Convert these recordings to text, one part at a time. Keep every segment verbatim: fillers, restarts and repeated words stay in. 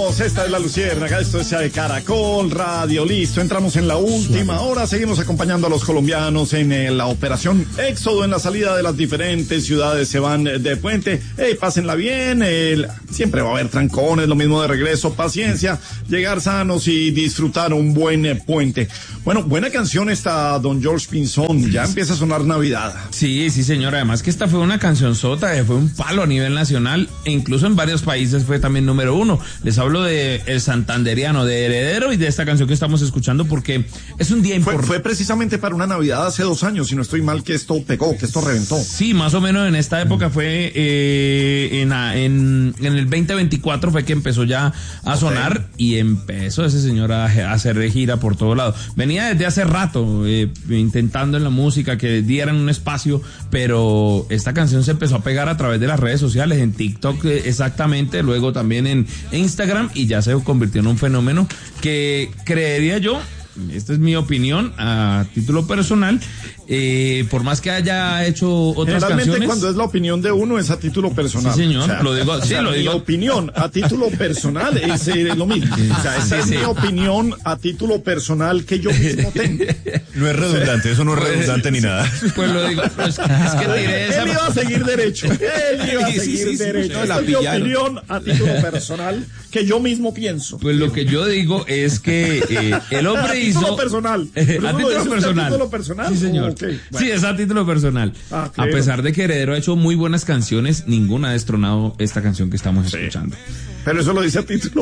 Bienvenidos, esta es La Luciérnaga, esto es de Caracol Radio, listo, entramos en la última hora, seguimos acompañando a los colombianos en eh, la operación Éxodo, en la salida de las diferentes ciudades, se van de puente, hey, pásenla bien, eh, siempre va a haber trancones, lo mismo de regreso, paciencia, llegar sanos y disfrutar un buen eh, puente. Bueno, buena canción esta, don George Pinzón, ya empieza a sonar Navidad. Sí, sí señor, además que esta fue una canción sota, fue un palo a nivel nacional, e incluso en varios países fue también número uno. Les hablo de El Santanderiano, de Heredero, y de esta canción que estamos escuchando porque es un día importante. Fue, fue precisamente para una Navidad hace dos años, si no estoy mal, que esto pegó, que esto reventó. Sí, más o menos en esta época fue, eh, en, en, en el veinte veinticuatro fue que empezó ya a sonar, okay. Y empezó ese señor a, a hacer gira por todo lado. Venía desde hace rato eh, intentando en la música que dieran un espacio, pero esta canción se empezó a pegar a través de las redes sociales, en TikTok eh, exactamente, luego también en Instagram, y ya se convirtió en un fenómeno que creería yo, esta es mi opinión a título personal, eh, por más que haya hecho otras Generalmente canciones. Cuando es la opinión de uno es a título personal. Sí, señor, o sea, lo digo, sí, o sea, lo digo. Mi opinión a título personal es eh, lo mismo. O sea, esa sí, es sí. mi opinión a título personal que yo mismo tengo. No es redundante, eso no es redundante ni nada. Pues lo digo, es, es que tiré esa. Él iba a seguir derecho. Él iba a Sí, seguir sí, sí, derecho. sí, Esta la es mi pillaron. opinión a título personal que yo mismo pienso. Pues lo que yo digo es que eh, el hombre a hizo. título personal. Eh, Pero a eso lo título dice usted personal. A título personal. Sí, señor. Okay, bueno. Sí, es a título personal. Ah, a pesar de que Heredero ha hecho muy buenas canciones, ninguna ha destronado esta canción que estamos sí. escuchando. Pero eso lo dice a título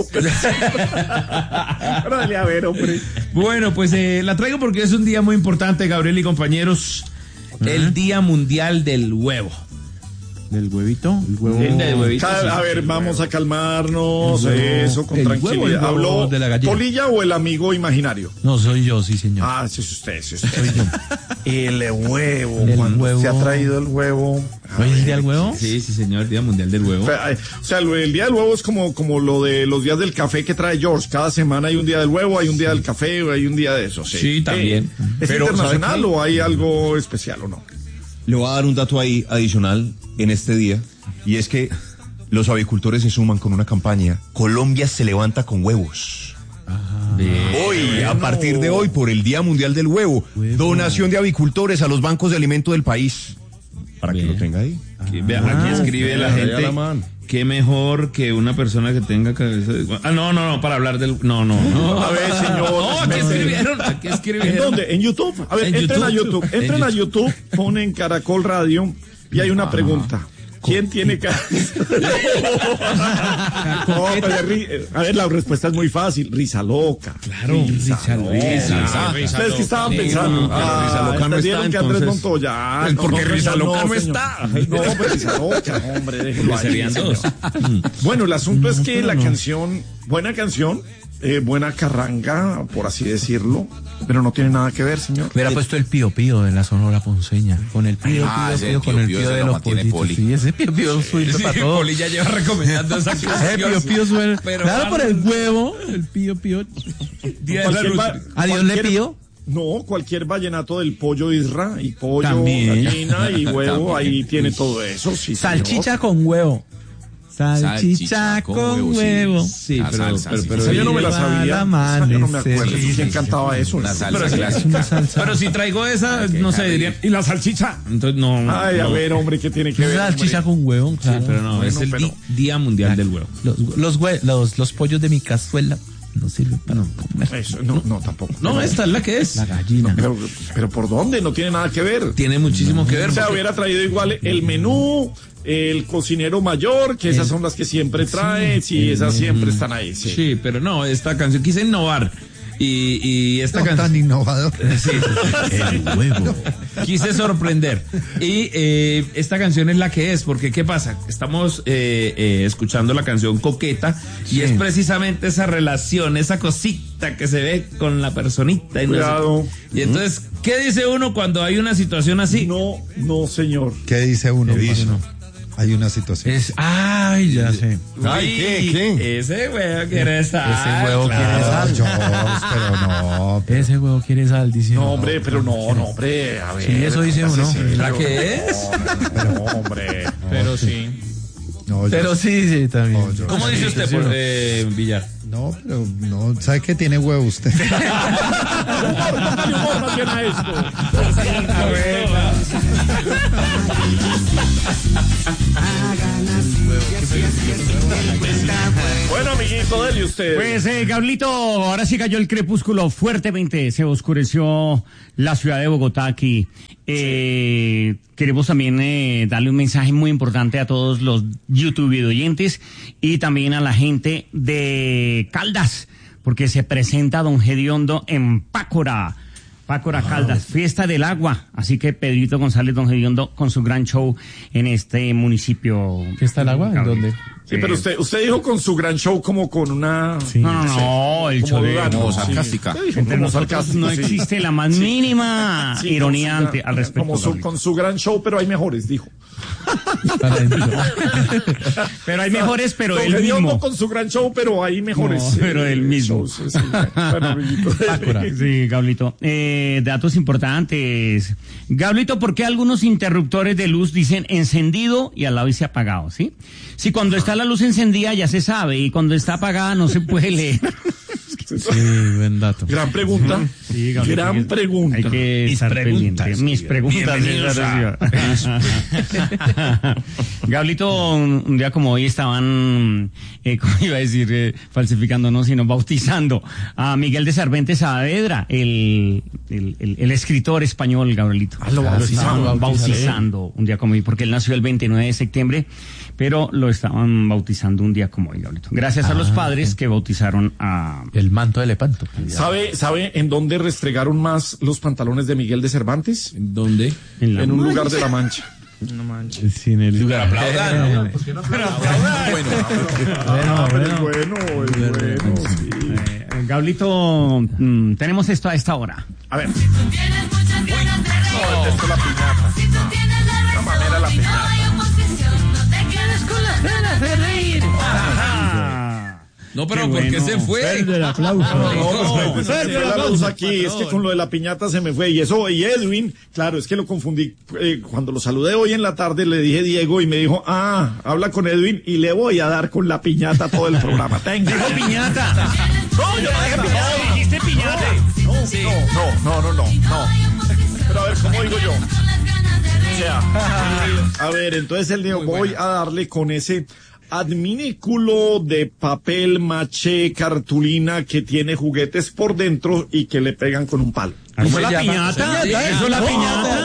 personal. Pero dale a ver, hombre. Bueno, pues eh, la traigo porque es un día muy importante, Gabriel y compañeros. Uh-huh. El Día Mundial del Huevo. ¿Del huevito? El huevo. El del huevito. Cada, a ver, vamos a calmarnos, eso, con el tranquilidad. Huevo, el huevo ¿Habló de la gallina. Polilla o el amigo imaginario? No, soy yo, sí, señor. Ah, sí, es usted, sí, es usted. Soy yo. El huevo, el cuando huevo. se ha traído el huevo. ¿Hoy es el día del huevo? Sí, sí, señor, el Día Mundial del Huevo. O sea, el, el Día del Huevo es como, como lo de los días del café que trae George. Cada semana hay un día del huevo, hay un día del café, hay un día de eso. Sí, sí también. Eh, ¿Es Pero, internacional o hay algo especial o no? Le voy a dar un dato ahí adicional en este día, y es que los avicultores se suman con una campaña. Colombia se levanta con huevos. Ah, hoy, bueno. a partir de hoy, por el Día Mundial del Huevo, huevo. Donación de avicultores a los bancos de alimento del país. Para bien. Que lo tenga ahí. Aquí, ah, aquí escribe ah, la gente. La qué mejor que una persona que tenga cabeza de... Ah, no, no, no, para hablar del... No, no, no. A ver, señor. No, aquí escribieron, aquí escribieron. ¿En dónde? ¿En YouTube? A ver, en entren YouTube. a YouTube. Entren en a YouTube, ponen Caracol Radio y hay una ah. pregunta. ¿Quién tiene cabeza? No, pero, a ver, la respuesta es muy fácil. Risa loca. Claro, risa, risa loca. Risa, risa ¿Ustedes qué estaban pensando? Ah, risa loca no está, que Andrés Montoya. Ah, no, porque no, risa loca no, no está. No, pues risa loca, hombre, déjelo ahí. Serían dos. Bueno, el asunto es que la canción, buena canción, eh, buena carranga, por así decirlo, pero no tiene nada que ver, señor. Hubiera puesto el pío pío de la Sonora Ponceña, con el pío ah, pío, pío, pío con el pío pío de los pollitos. Poli. Sí, ese pío pío suena sí, para todo. Poli ya lleva recomendando esa canción. El pío pío suena. Pero claro, por el huevo, el pío pío. Día de la luz. Adiós le pío. No, cualquier vallenato del pollo Isra y pollo, también. Gallina y huevo, ahí tiene todo eso. Sí, salchicha señor. Con huevo. Salchicha, salchicha con, con huevo. Sí, sí pero, salsa, pero, sí. pero, pero yo no me la sabía. La yo no me acuerdo. Sí, ¿quién cantaba eso? Una salsa pero, clásica. Una salsa. Pero si traigo esa, okay, no sé, dirían. ¿Y la salchicha? Entonces no. Ay, no. a ver, hombre, ¿qué tiene que ver? Salchicha hombre? con huevo, claro. Sí, pero no, bueno, es el pero, Día Mundial claro. del Huevo. Los, los, hue los, los pollos de mi cazuela no sirven para no comer. Eso, no, no, tampoco. No, no, esta es la que es. La gallina. No, pero, pero ¿por dónde? No tiene nada que ver. Tiene muchísimo no. que ver. O sea, porque... hubiera traído igual el menú, el cocinero mayor, que esas son las que siempre trae, sí, sí esas siempre están ahí. Sí. sí, pero no, esta canción quise innovar. Y, y esta no canción. Tan innovador. Sí, el huevo. Quise sorprender. Y eh, esta canción es la que es, porque ¿qué pasa? Estamos eh, eh, escuchando la canción Coqueta, sí. Y es precisamente esa relación, esa cosita que se ve con la personita. Y, Cuidado. No sé. Y entonces, ¿qué dice uno cuando hay una situación así? No, no, señor. ¿Qué dice uno? ¿Qué dice? Hay una situación. Es, ay, ya sé. Ay, ¿qué? ¿Qué? Ese huevo quiere sal. Ese huevo claro. quiere sal. George, pero no. Pero... Ese huevo quiere sal, dice. No, hombre, pero no, no, hombre. A ver. Sí, eso dice uno. Sí, ¿La que es? No, pero, hombre. Pero sí. No, yo- Pero sí, sí, también. No, yo- ¿Cómo dice usted, por, eh, Villar? No, pero no, ¿sabe qué tiene huevo usted? Póngale humor más bien a esto. Bueno, amiguito, dele usted. Pues, eh, Gablito, ahora sí cayó el crepúsculo fuertemente, se oscureció la ciudad de Bogotá aquí. Eh, queremos también eh, darle un mensaje muy importante a todos los YouTube oyentes y también a la gente de Caldas, porque se presenta Don Gediondo en Pácora. Pácora, Caldas, Fiesta del Agua. Así que Pedrito González, Don Gediondo, con su gran show en este municipio. ¿Fiesta del Agua? ¿En dónde? Sí, pero usted, usted dijo con su gran show como con una... Sí. No, no, no, el como show de... dudando, como sí. sarcástica. Usted dijo Entre como nosotros sarcástica, no sí. existe la más mínima Sí, ironía con su ante, gran- al respecto. Como su, Gabriel. con su gran show, pero hay mejores, dijo. Para adentro. Pero hay mejores, pero Don él Gediondo mismo. con su gran show, pero hay mejores. No, pero eh, él mismo. shows, sí. Bueno, amiguito, Pácora. Sí, Gablito. Eh, datos importantes. Gablito, ¿por qué algunos interruptores de luz dicen encendido y al lado dice apagado? ¿Sí? Si cuando está la luz encendida ya se sabe y cuando está apagada no se puede leer. Sí, buen dato. Gran pregunta. Sí, Gablito, Gran hay que- pregunta. Hay que Mis estar preguntas, pendiente. Mis sí. preguntas. Bienvenidos a... Gablito, un, un día como hoy estaban, eh, ¿cómo iba a decir? Eh, falsificando, no, sino bautizando a Miguel de Cervantes Saavedra, el, el, el, el escritor español, Gabrielito. Ah, lo Lo estaban bautizaron. bautizando un día como hoy, porque él nació el veintinueve de septiembre, pero lo estaban bautizando un día como hoy, Gabrielito. Gracias a los padres que bautizaron a... El manto de Lepanto. ¿Sabe, ¿Sabe en dónde restregaron más los pantalones de Miguel de Cervantes? ¿En dónde? En, la En un lugar de la Mancha. Sí, en el lugar. Aplaudan. Bueno, Ah, pero es bueno, es bueno, sí. Eh, Gablito, mm, tenemos esto a esta hora. A ver, Tienes muchas ganas de reír. no, detesto la piñata. Si tú tienes la razón manera la y no hay oposición, no te quedes con las ganas de reír. No, pero Qué ¿por qué bueno. se fue? El aplauso. No, pues, se me fue la luz aquí, es que con lo de la piñata se me fue. Y eso, y Edwin, claro, es que lo confundí. Eh, cuando lo saludé hoy en la tarde le dije Diego y me dijo, ah, habla con Edwin y le voy a dar con la piñata todo el programa. Tenga. ¡Dijo piñata! No, yo no dije piñata. ¡Dijiste piñata! No, no, no, no, no, no. Pero a ver, ¿cómo digo yo? O sea, a ver, entonces el día voy a darle con ese adminículo de papel maché cartulina que tiene juguetes por dentro y que le pegan con un palo. ¿Eso es se la llama? piñata? Sí, ¿Eso es la No, piñata?